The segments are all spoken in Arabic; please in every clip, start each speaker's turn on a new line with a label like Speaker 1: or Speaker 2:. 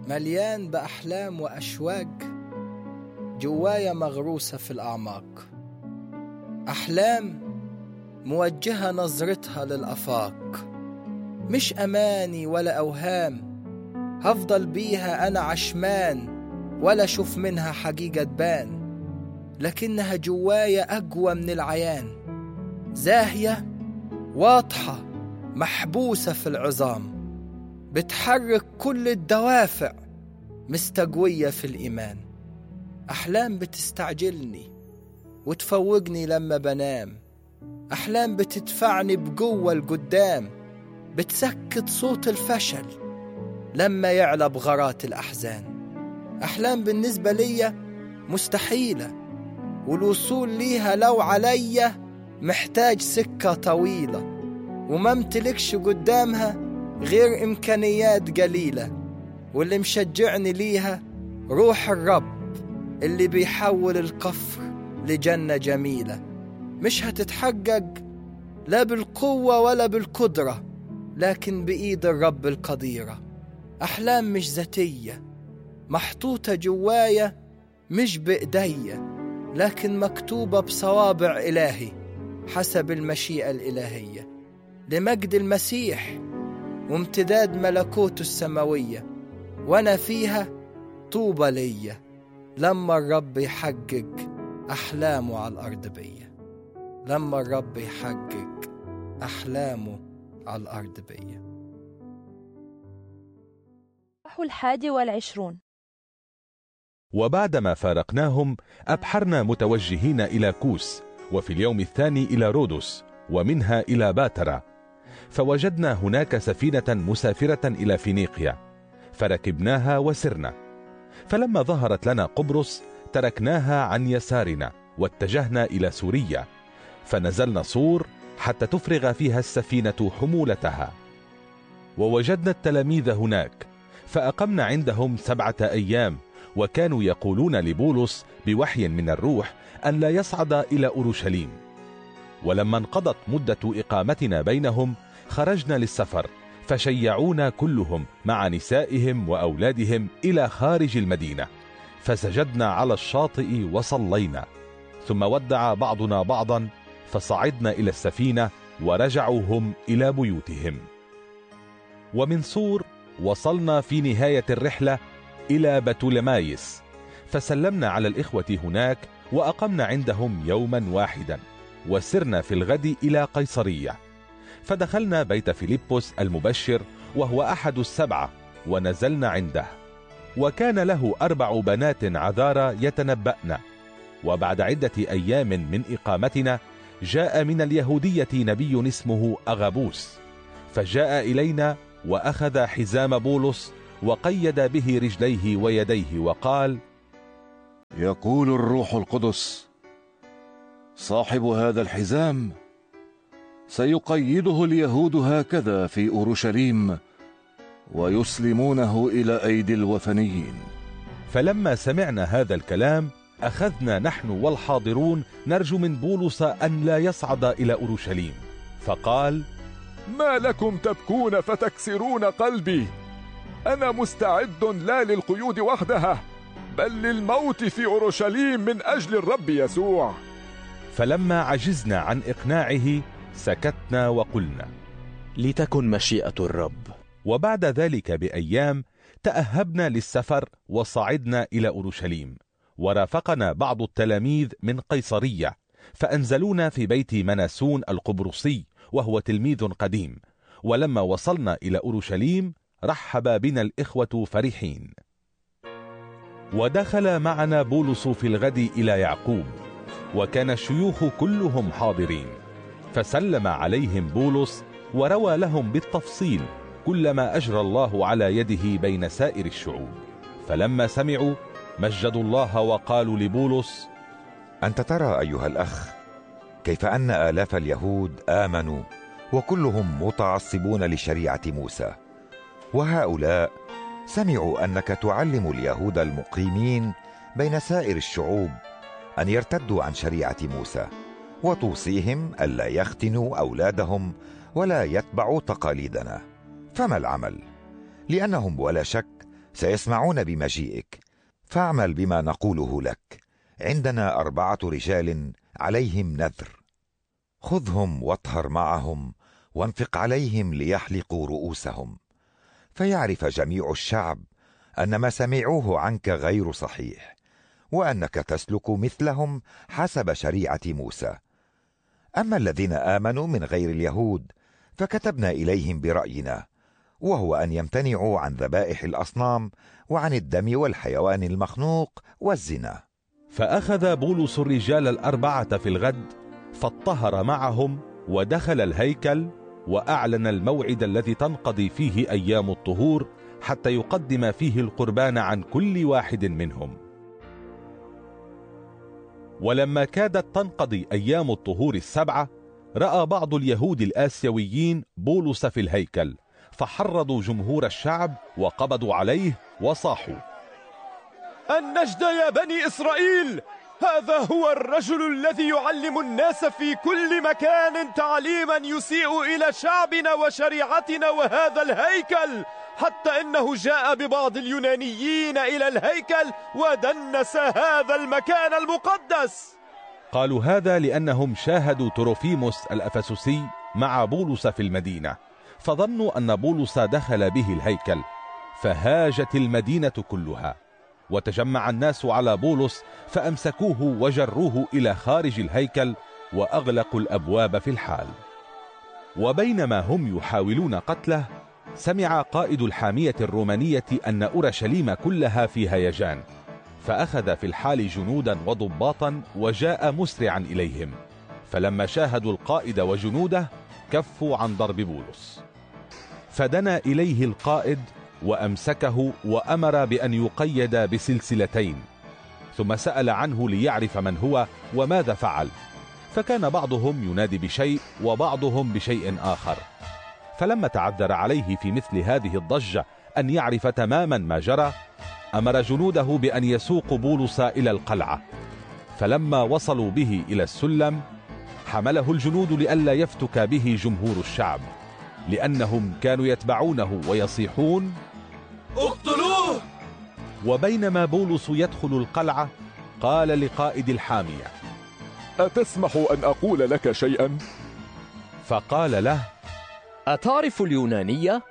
Speaker 1: مليان بأحلام وأشواق جوايا مغروسة في الأعماق. أحلام موجهة نظرتها للآفاق، مش أماني ولا أوهام هفضل بيها أنا عشمان ولا أشوف منها حقيقة تبان، لكنها جوايا أقوى من العيان، زاهية واضحة محبوسة في العظام، بتحرك كل الدوافع مستقوية في الإيمان. أحلام بتستعجلني وتفوقني لما بنام، أحلام بتدفعني بقوة لقدام، بتسكت صوت الفشل لما يعلى بغرات الأحزان. أحلام بالنسبة لي مستحيلة، والوصول ليها لو عليا محتاج سكة طويلة، وما امتلكش قدامها غير إمكانيات قليلة، واللي مشجعني ليها روح الرب اللي بيحول القفر لجنة جميلة. مش هتتحقق لا بالقوة ولا بالقدرة، لكن بإيد الرب القديرة. أحلام مش ذاتية، محطوطة جوايا مش بإيديا، لكن مكتوبة بصوابع إلهي حسب المشيئة الإلهية، لمجد المسيح وامتداد ملكوته السماوية. وأنا فيها طوبى ليا لما الرب يحقق أحلامه على الأرض بيا، لما الرب يحقق أحلامه على الأرض بيا.
Speaker 2: 21.
Speaker 3: وبعدما فارقناهم أبحرنا متوجهين إلى كوس، وفي اليوم الثاني إلى رودس، ومنها إلى باترا، فوجدنا هناك سفينة مسافرة إلى فينيقيا، فركبناها وسرنا. فلما ظهرت لنا قبرص تركناها عن يسارنا واتجهنا إلى سوريا، فنزلنا صور حتى تفرغ فيها السفينة حمولتها. ووجدنا التلاميذ هناك، فأقمنا عندهم 7 أيام، وكانوا يقولون لبولس بوحي من الروح أن لا يصعد إلى أورشليم. ولما انقضت مدة إقامتنا بينهم خرجنا للسفر، فشيعونا كلهم مع نسائهم وأولادهم إلى خارج المدينة، فسجدنا على الشاطئ وصلينا، ثم ودع بعضنا بعضا، فصعدنا إلى السفينة ورجعوا هم إلى بيوتهم. ومن صور وصلنا في نهاية الرحلة إلى بتولمايس، فسلمنا على الإخوة هناك وأقمنا عندهم يوما واحدا، وسرنا في الغد إلى قيصرية، فدخلنا بيت فيلبس المبشر وهو أحد 7، ونزلنا عنده، وكان له 4 بنات عذارى يتنبأن. وبعد عدة أيام من إقامتنا جاء من اليهودية نبي اسمه أغابوس، فجاء إلينا وأخذ حزام بولس وقيد به رجليه ويديه وقال:
Speaker 4: يقول الروح القدس صاحب هذا الحزام سيقيده اليهود هكذا في أورشليم ويسلمونه إلى أيدي الوثنيين.
Speaker 3: فلما سمعنا هذا الكلام أخذنا نحن والحاضرون نرجو من بولس أن لا يصعد إلى أورشليم، فقال:
Speaker 5: ما لكم تبكون فتكسرون قلبي؟ أنا مستعد لا للقيود وحدها، بل للموت في أورشليم من أجل الرب يسوع.
Speaker 3: فلما عجزنا عن إقناعه سكتنا وقلنا:
Speaker 6: لتكن مشيئة الرب.
Speaker 3: وبعد ذلك بأيام تأهبنا للسفر وصعدنا إلى أورشليم، ورافقنا بعض التلاميذ من قيصرية، فأنزلونا في بيت مناسون القبرصي وهو تلميذ قديم. ولما وصلنا إلى أورشليم رحب بنا الإخوة فرحين. ودخل معنا بولس في الغد إلى يعقوب، وكان الشيوخ كلهم حاضرين، فسلم عليهم بولس وروى لهم بالتفصيل كل ما أجرى الله على يده بين سائر الشعوب. فلما سمعوا مجدوا الله وقالوا لبولس:
Speaker 7: أنت ترى أيها الأخ كيف أن آلاف اليهود آمنوا وكلهم متعصبون لشريعة موسى، وهؤلاء سمعوا أنك تعلم اليهود المقيمين بين سائر الشعوب أن يرتدوا عن شريعة موسى، وتوصيهم ألا يختنوا أولادهم ولا يتبعوا تقاليدنا. فما العمل؟ لأنهم ولا شك سيسمعون بمجيئك، فاعمل بما نقوله لك. عندنا 4 رجال عليهم نذر، خذهم واطهر معهم وانفق عليهم ليحلقوا رؤوسهم، فيعرف جميع الشعب أن ما سمعوه عنك غير صحيح، وأنك تسلك مثلهم حسب شريعة موسى. أما الذين آمنوا من غير اليهود فكتبنا إليهم برأينا، وهو أن يمتنعوا عن ذبائح الأصنام وعن الدم والحيوان المخنوق والزنا.
Speaker 3: فأخذ بولس الرجال 4 في الغد، فاطهر معهم ودخل الهيكل، وأعلن الموعد الذي تنقضي فيه أيام الطهور، حتى يقدم فيه القربان عن كل واحد منهم. ولما كادت تنقضي أيام الطهور 7، رأى بعض اليهود الآسيويين بولس في الهيكل، فحرضوا جمهور الشعب وقبضوا عليه وصاحوا:
Speaker 2: النجد يا بني إسرائيل! هذا هو الرجل الذي يعلم الناس في كل مكان تعليما يسيء إلى شعبنا وشريعتنا وهذا الهيكل، حتى إنه جاء ببعض اليونانيين إلى الهيكل ودنس هذا المكان المقدس.
Speaker 3: قالوا هذا لأنهم شاهدوا تروفيموس الأفسسي مع بولس في المدينة، فظنوا أن بولس دخل به الهيكل، فهاجت المدينة كلها، وتجمع الناس على بولس فأمسكوه وجروه إلى خارج الهيكل وأغلقوا الأبواب في الحال. وبينما هم يحاولون قتله، سمع قائد الحامية الرومانية أن أورشليم كلها في هيجان، فأخذ في الحال جنودا وضباطا وجاء مسرعا إليهم، فلما شاهدوا القائد وجنوده كفوا عن ضرب بولس. فدنا إليه القائد وأمسكه وأمر بأن يقيد بسلسلتين، ثم سأل عنه ليعرف من هو وماذا فعل، فكان بعضهم ينادي بشيء وبعضهم بشيء آخر. فلما تعذر عليه في مثل هذه الضجة أن يعرف تماما ما جرى، أمر جنوده بأن يسوقوا بولس إلى القلعة. فلما وصلوا به إلى السلم حمله الجنود لئلا يفتك به جمهور الشعب، لأنهم كانوا يتبعونه ويصيحون:
Speaker 2: اقتلوه!
Speaker 3: وبينما بولس يدخل القلعة قال لقائد الحامية:
Speaker 5: أتسمح أن أقول لك شيئا؟
Speaker 3: فقال له:
Speaker 8: أتعرف اليونانية؟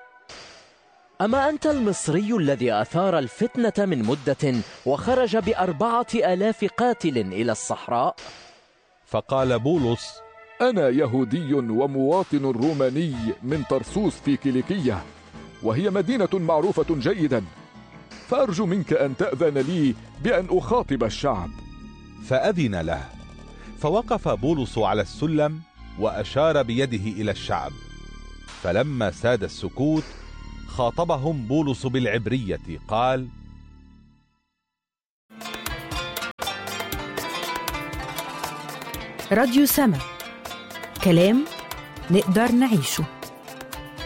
Speaker 8: أما أنت المصري الذي أثار الفتنة من مدة وخرج ب4,000 قاتل إلى الصحراء؟
Speaker 3: فقال بولس:
Speaker 5: أنا يهودي ومواطن روماني من طرسوس في كيليكية، وهي مدينة معروفة جيدا، فأرجو منك أن تأذن لي بأن أخاطب الشعب.
Speaker 3: فأذن له، فوقف بولس على السلم وأشار بيده إلى الشعب. فلما ساد السكوت خاطبهم بولس بالعبرية قال:
Speaker 9: راديو سما، كلام نقدر نعيشه.